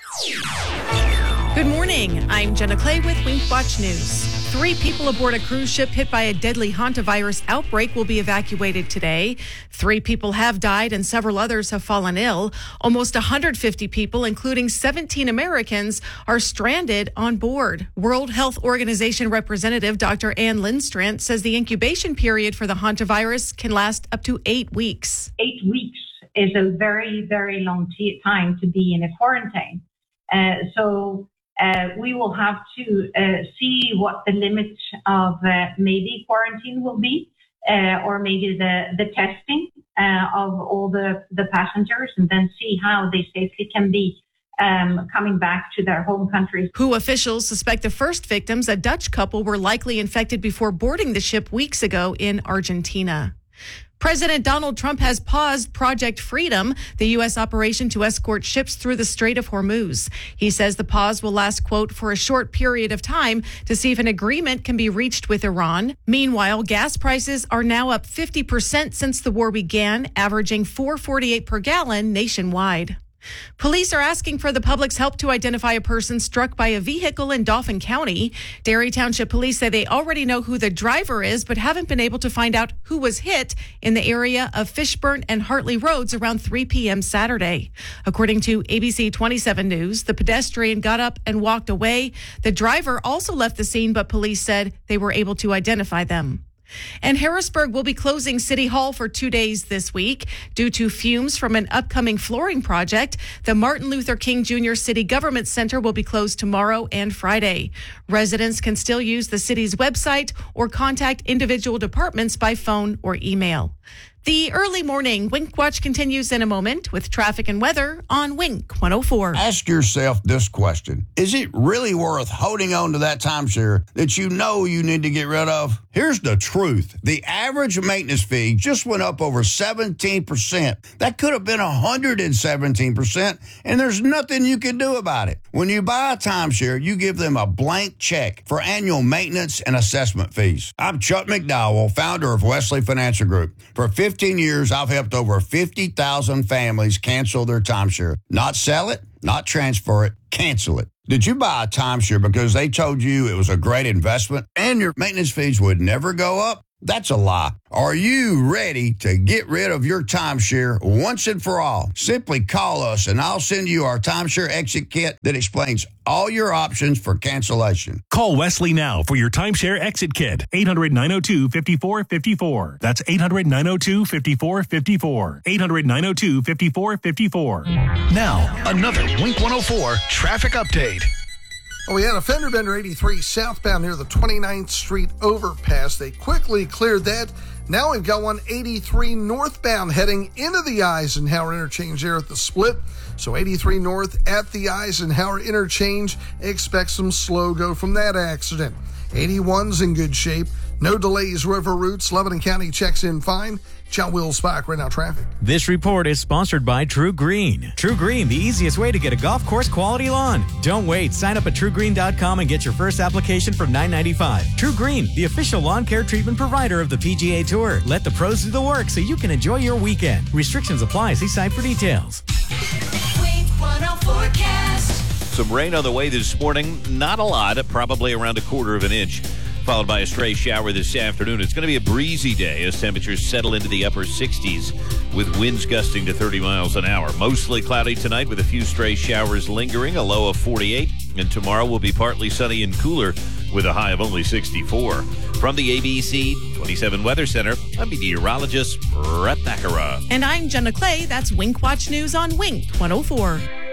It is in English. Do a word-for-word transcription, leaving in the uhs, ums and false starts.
Good morning. I'm Jenna Clay with Wink Watch News. Three people aboard a cruise ship hit by a deadly hantavirus outbreak will be evacuated today. Three people have died and several others have fallen ill. Almost one hundred fifty people, including seventeen Americans, are stranded on board. World Health Organization representative Doctor Ann Lindstrand says the incubation period for the hantavirus can last up to eight weeks. Eight weeks is a very, very long t- time to be in a quarantine. Uh, so uh, we will have to uh, see what the limit of uh, maybe quarantine will be, uh, or maybe the, the testing uh, of all the, the passengers, and then see how they safely can be um, coming back to their home countries. W H O officials suspect the first victims, a Dutch couple, were likely infected before boarding the ship weeks ago in Argentina. President Donald Trump has paused Project Freedom, the U S operation to escort ships through the Strait of Hormuz. He says the pause will last, quote, for a short period of time to see if an agreement can be reached with Iran. Meanwhile, gas prices are now up fifty percent since the war began, averaging four dollars and forty-eight cents per gallon nationwide. Police are asking for the public's help to identify a person struck by a vehicle in Dauphin County. Derry Township Police say they already know who the driver is, but haven't been able to find out who was hit in the area of Fishburne and Hartley Roads around three p.m. Saturday. According to A B C twenty-seven News, the pedestrian got up and walked away. The driver also left the scene, but police said they were able to identify them. And Harrisburg will be closing City Hall for two days this week due to fumes from an upcoming flooring project. The Martin Luther King Junior City Government Center will be closed tomorrow and Friday. Residents can still use the city's website or contact individual departments by phone or email. The early morning Wink Watch continues in a moment with traffic and weather on Wink one oh four. Ask yourself this question. Is it really worth holding on to that timeshare that you know you need to get rid of? Here's the truth. The average maintenance fee just went up over seventeen percent. That could have been one hundred seventeen percent, and there's nothing you can do about it. When you buy a timeshare, you give them a blank check for annual maintenance and assessment fees. I'm Chuck McDowell, founder of Wesley Financial Group. For fifteen years, I've helped over fifty thousand families cancel their timeshare. Not sell it, not transfer it, cancel it. Did you buy a timeshare because they told you it was a great investment and your maintenance fees would never go up? That's a lie. Are you ready to get rid of your timeshare once and for all? Simply call us and I'll send you our timeshare exit kit that explains all your options for cancellation. Call Wesley now for your timeshare exit kit. eight hundred, nine oh two, five four five four. That's eight hundred, nine oh two, five four five four. eight hundred, nine oh two, five four five four. Now, another Wink one oh four traffic update. Well, we had a fender bender eighty-three southbound near the twenty-ninth Street overpass. They quickly cleared that. Now we've got one eighty-three northbound heading into the Eisenhower interchange there at the split. So eighty-three north at the Eisenhower interchange. Expect some slow go from that accident. eighty-one's in good shape. No delays, river routes. Lebanon County checks in fine. John Will Spike, right now traffic. This report is sponsored by True Green. True Green, the easiest way to get a golf course quality lawn. Don't wait. Sign up at true green dot com and get your first application for nine ninety-five. True Green, the official lawn care treatment provider of the P G A Tour. Let the pros do the work so you can enjoy your weekend. Restrictions apply. See site for details. Wink one oh forecast. Some rain on the way this morning. Not a lot, probably around a quarter of an inch, followed by a stray shower this afternoon. It's going to be a breezy day as temperatures settle into the upper sixties with winds gusting to thirty miles an hour. Mostly cloudy tonight with a few stray showers lingering, a low of forty-eight. And tomorrow will be partly sunny and cooler with a high of only sixty-four. From the A B C twenty-seven Weather Center, I'm meteorologist Brett Thakara. And I'm Jenna Clay. That's Wink Watch News on Wink one oh four.